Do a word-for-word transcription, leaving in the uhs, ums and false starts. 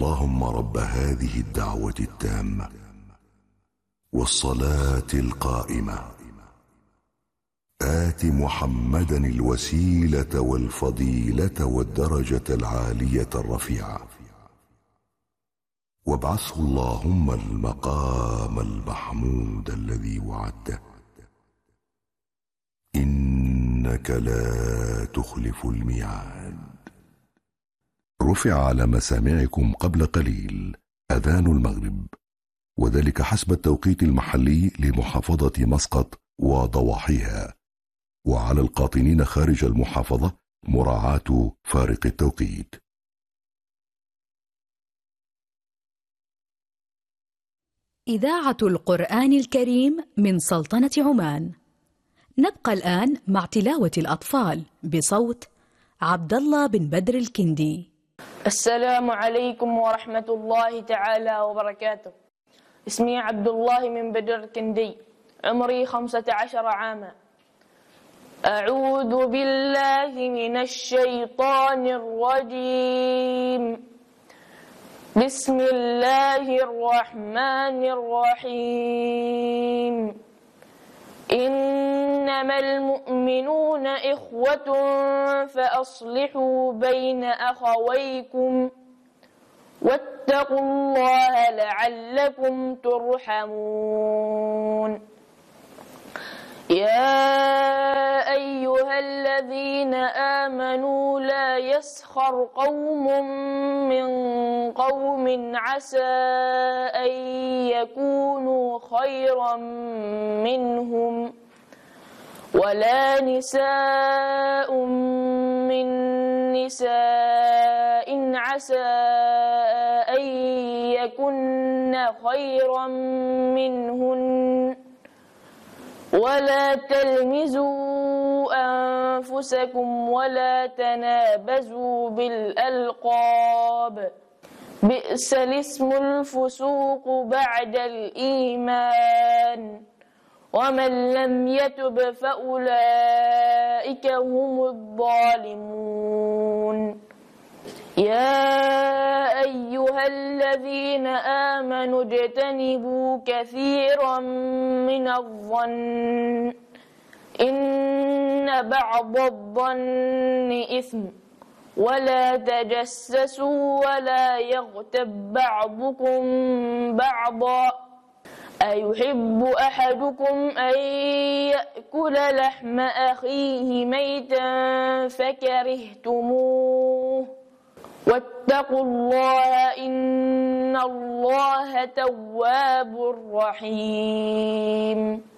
اللهم رب هذه الدعوة التامة والصلاة القائمة آت محمدا الوسيلة والفضيلة والدرجة العالية الرفيعة وابعثه اللهم المقام المحمود الذي وعدته إنك لا تخلف الميعاد. رفع على مسامعكم قبل قليل أذان المغرب، وذلك حسب التوقيت المحلي لمحافظة مسقط وضواحيها، وعلى القاطنين خارج المحافظة مراعاة فارق التوقيت. إذاعة القرآن الكريم من سلطنة عمان. نبقى الآن مع تلاوة الأطفال بصوت عبد الله بن بدر الكندي. السلام عليكم ورحمة الله تعالى وبركاته. اسمي عبد الله من بدر الكندي، عمري خمسة عشر عاما. أعوذ بالله من الشيطان الرجيم. بسم الله الرحمن الرحيم. إنما المؤمنون إخوة فأصلحوا بين أخويكم واتقوا الله لعلكم ترحمون. يا أيها الذين آمنوا لا يسخر قوم من قوم عسى أن يكونوا خيرا منهم ولا نساء من نساء عسى أن يكن خيرا منهن ولا تلمزوا أنفسكم ولا تنابزوا بالألقاب بئس الاسم الفسوق بعد الإيمان ومن لم يتب فأولئك هم الظالمون. يا أيها الذين آمنوا اجتنبوا كثيرا من الظن إن بعض الظن إثم ولا تجسسوا ولا يغتب بعضكم بعضا أيحب أحدكم أن يأكل لحم أخيه ميتا فكرهتموه واتقوا الله إن الله تواب رحيم.